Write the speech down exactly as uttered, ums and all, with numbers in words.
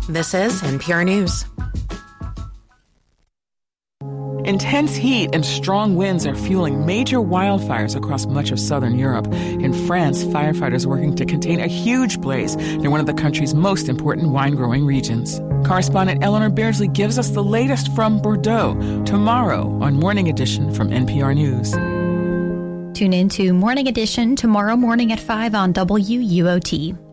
This is N P R News. Intense heat and strong winds are fueling major wildfires across much of southern Europe. In France, firefighters are working to contain a huge blaze near one of the country's most important wine-growing regions. Correspondent Eleanor Beardsley gives us the latest from Bordeaux tomorrow on Morning Edition from N P R News. Tune in to Morning Edition tomorrow morning at five on W U O T.